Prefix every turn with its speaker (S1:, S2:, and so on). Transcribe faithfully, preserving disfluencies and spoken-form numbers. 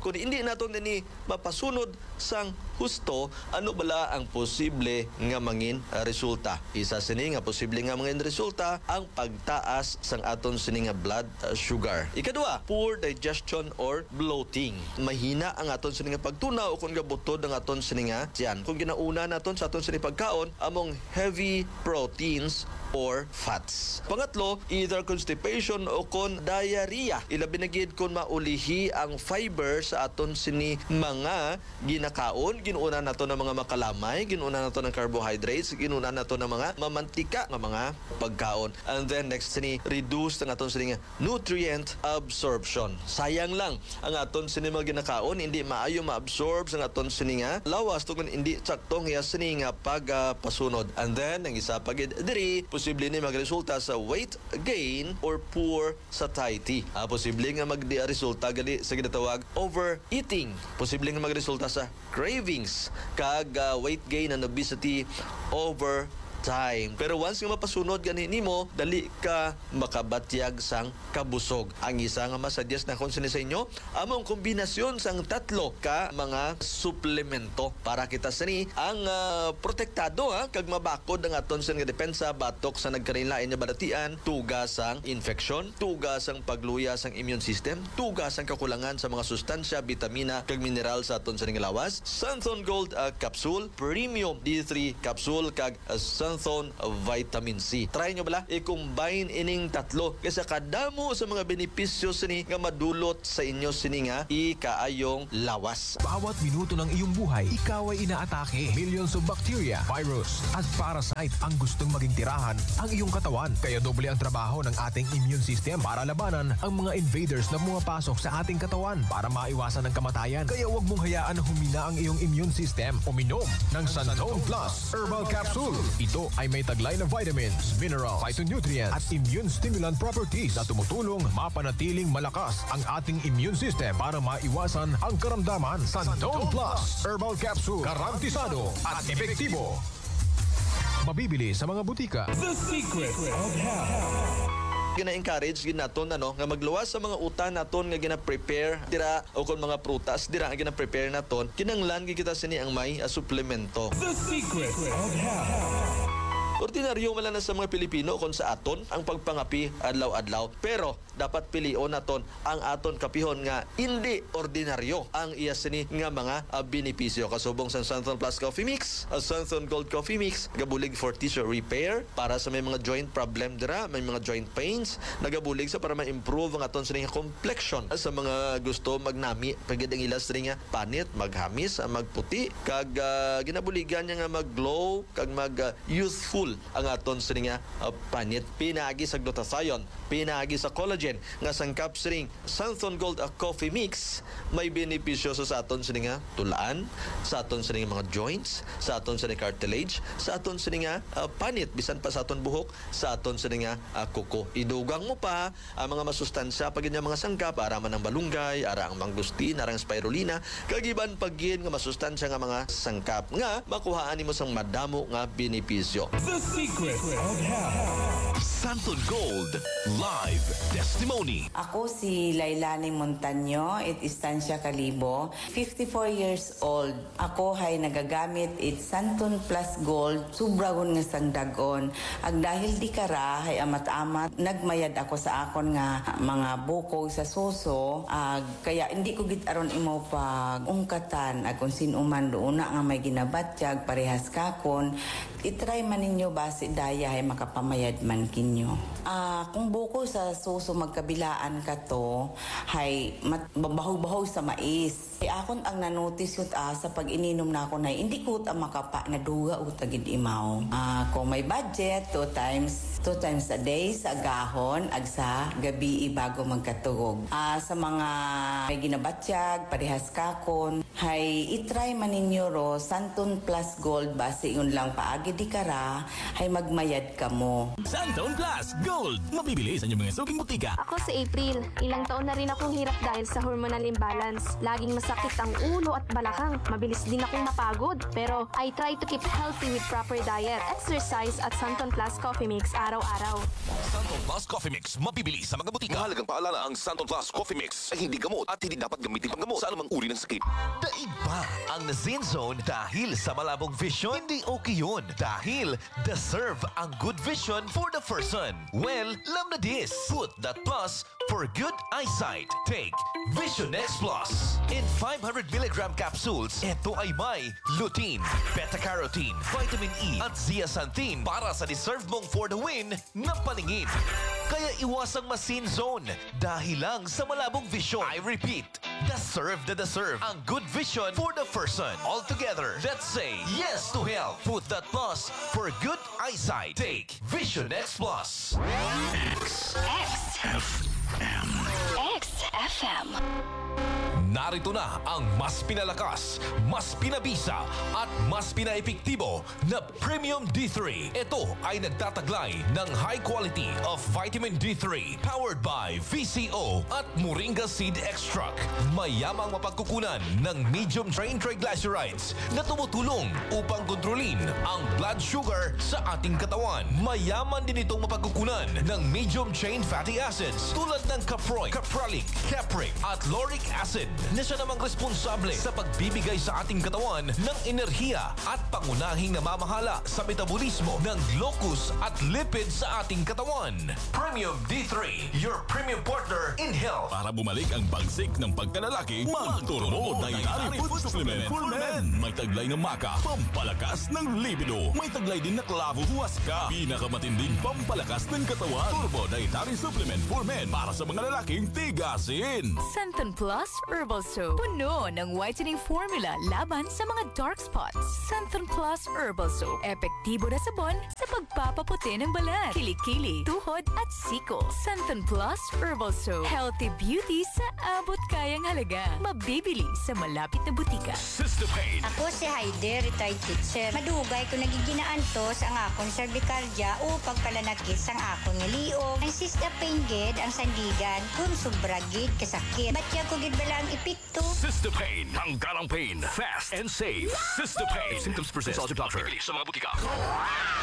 S1: kung hindi naton ini mapasunod sang husto, ano bala ang posible nga mangin uh, resulta. Isa sini nga posible nga mangin resulta ang pagtaas sang aton sini nga blood uh, sugar. Ikadua, poor digestion or bloating. Mahina ang aton sini nga pagtunaw o kung gabutod ang aton sini nga tiyan. Kung ginauna naton sa aton sini pagkaon among heavy proteins or fats. Pangatlo, either constipation o kon diarrhea. Ilabi na gid kung maulihi ang fiber sa aton sini mga ginakaon, ginuuna nato ng mga makalamay, ginuuna nato ng carbohydrates, ginuuna nato ng mga mamantika nga mga pagkaon. And then next sini, reduce ang aton sini nga nutrient absorption. Sayang lang ang aton sini mga ginakaon hindi maayo ma-absorb sa aton sini nga lawas tungod hindi saktong hiya sini nga pagpasunod. And then ang isa pa gid diri posible ni magresulta sa weight gain or poor satiety. Ah, posible nga magresulta gali sa ginatawag overeating. Posible nga magresulta sa cravings kag uh, weight gain and obesity over time. Pero once nga mapasunod gani nimo, dali ka makabatyag sang kabusog. Ang isa nga masuggest na konsin sa inyo, among kombinasyon sang tatlo ka mga suplemento para kita sini ang uh, protektado ha kag mabakod ang aton sa nga depensa batok sa nagkarinlain nga badatian, tugas sang infection, tugas sang pagluya sang immune system, tugas sang kakulangan sa mga sustansya, bitamina kag mineral sa aton sa nga lawas. Santhon Gold uh, capsule, Premium D three capsule kag uh, Santhon Vitamin C. Try nyo bala i-combine ining tatlo kasi kadamo sa mga benepisyo sini nga madulot sa inyo sini nga ikaayong lawas.
S2: Bawat minuto ng iyong buhay, ikaw ay inaatake. Millions of bacteria, virus at parasite ang gustong maging tirahan ang iyong katawan. Kaya doble ang trabaho ng ating immune system para labanan ang mga invaders na pumapasok sa ating katawan para maiwasan ang kamatayan. Kaya huwag mong hayaan na humina ang iyong immune system. Uminom ng Santhon Plus Herbal Capsule. Ito ay may taglay na vitamins, minerals, phytonutrients at immune stimulant properties na tumutulong mapanatiling malakas ang ating immune system para maiwasan ang karamdaman. Santhon Plus Herbal Capsule, garantisado at epektibo. Mabibili sa mga butika.
S3: The Secret of Health.
S1: Gina-encourage gid naton ano nga magluwas sa mga utan naton nga gina-prepare dira o kon mga prutas dira ang gina-prepare naton kinanglan gid kita sini ang may uh, suplemento.
S3: The Secret of Health.
S1: Ordinaryo man lang na sa mga Pilipino kung sa aton ang pagpangapi adlaw-adlaw. Pero dapat pilion naton ang aton kapihon nga hindi ordinaryo ang iya sini nga mga uh, benepisyo. Kasubong sa Santhon Plus Coffee Mix, uh, Santhon Gold Coffee Mix, gabulig for tissue repair para sa may mga joint problem dira, may mga joint pains, nagabulig sa para ma-improve ang aton sini nga complexion sa mga gusto magnami pagid ang ilas nga panit, maghamis, magputi kag uh, ginabuligan niya nga mag-glow kag mag uh, youthful ang aton sini nga uh, panit. Pinaagi sa glutathione, pinaagi sa collagen nga sangkap sining Santhon Gold uh, Coffee Mix may benepisyo sa aton sini nga tulaan, sa aton sini mga joints, sa aton sini cartilage, sa aton sini nga uh, panit bisan pa sa aton buhok, sa aton sini nga uh, kuko. Idugang mo pa ang mga masustansya pagin mga sangkap ara man ang balunggay, ara ang mangustin, ara ang spirulina, kagiban pagin nga masustansya nga mga sangkap nga makuhaan nimo sang madamo nga benepisyo.
S3: The Secret of Health.
S2: Santhon Gold Live Testimony.
S4: Ako si Lailani Montaño, it Estancia Calibo, fifty-four years old. Ako ay nagagamit it Santhon Plus Gold, subragon nga sang dagon. Ag dahil di kara ay amat-amat, nagmayad ako sa akon nga mga bukog sa suso. Ag kaya hindi ko git aron imo pag ungkatan ag kung sinuman doon nga may ginabatyag parehas kakon. Itry man ninyo base daya ay makapamayad man kinyo. Ah, kung buko sa suso magkabilaan ka to, hay babahaw-bahaw sa mais. Ay akon ang nanotice yun ah, sa pag ininom na ako na hindi ko ta makapa na duga o tagid imaw. Ah, kung may budget, two times two times a day sa gahon ag sa gabi bago magkatugog. Ah, sa mga may ginabatyag, parehas kakon, hay itry man ninyo ro Santhon Plus Gold base yun lang paagi idi kara, ay magmayad ka mo.
S5: Santon Plus Gold. Mabibili sa inyong mga suking butika.
S6: Ako si April. Ilang taon na rin akong hirap dahil sa hormonal imbalance. Laging masakit ang ulo at balakang. Mabilis din akong mapagod. Pero I try to keep healthy with proper diet, exercise at Santon Plus Coffee Mix araw-araw.
S7: Santon Plus Coffee Mix, mabibili sa mga butika. Mahalagang paalala, ang Santon Plus Coffee Mix ay hindi gamot at hindi dapat gamitin panggamot sa anumang uri ng sakit.
S8: Daig ba ang na-Zen Zone dahil sa malabong vision? Hindi okay yun dahil deserve ang good vision for the person. Well, lam na this. Put that plus for good eyesight. Take Vision X Plus. In five hundred milligram capsules, ito ay may lutein, beta-carotene, vitamin E at zeaxanthin para sa deserve mong for the win na paningin. Kaya iwasang ma-Zen Zone dahil lang sa malabong vision. I repeat, deserve the deserve ang good vision for the person. All together, let's say yes to health. Put that plus for good eyesight. Take Vision X Plus.
S9: X F M.
S2: Narito na ang mas pinalakas, mas pinabisa at mas pinaepektibo na Premium D three. Ito ay nagtataglay ng high quality of vitamin D three powered by V C O at Moringa Seed Extract. Mayamang mapagkukunan ng medium chain triglycerides na tumutulong upang kontrolin ang blood sugar sa ating katawan. Mayaman din itong mapagkukunan ng medium chain fatty acids tulad ng caproic, caprolic, capric at lauric acid na siya namang responsable sa pagbibigay sa ating katawan ng enerhiya at pangunahing namamahala sa metabolismo ng glucose at lipid sa ating katawan. Premium D three, your premium partner in health.
S5: Para bumalik ang bagsik ng pagkalalaki, mag-Turbo Dietary Food Supplement for Men. May taglay ng maka, pampalakas ng libido. May taglay din na klavo huwaska, pinakamatinding pampalakas ng katawan. Turbo Dietary Supplement for Men para sa mga lalaking tigasin.
S9: Santon Plus Herbal Soap. Puno ng whitening formula laban sa mga dark spots. Santon Plus Herbal Soap. Epektibo na sabon sa pagpapaputi ng balat, kilikili, tuhod at siko. Santon Plus Herbal Soap. Healthy beauty sa abot kayang halaga. Mabibili sa malapit na butika.
S5: Sister Pain.
S10: Ako si Heidi, retired teacher. Madugay ko nagiginaan to sa ang akong cervicalgia o pagpalanakit sa ang akong ngaliog. Ang sister pain gid ang sandigan kung sobra gid kasakit. Batya ko gid bala ang epekto.
S5: Sister Pain. Tanggalang pain. Fast and safe. Sister Pain. Symptoms persist. Consult your doctor. Bibili sa mga butika.